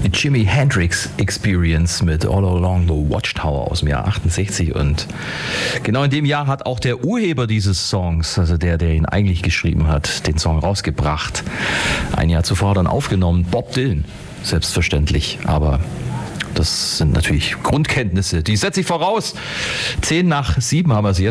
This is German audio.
Jimi Hendrix Experience mit All Along the Watchtower aus dem Jahr 68. Und genau in dem Jahr hat auch der Urheber dieses Songs, also der ihn eigentlich geschrieben hat, den Song rausgebracht. Ein Jahr zuvor dann aufgenommen, Bob Dylan, selbstverständlich. Aber das sind natürlich Grundkenntnisse, die setze ich voraus. 6:10 haben wir es jetzt.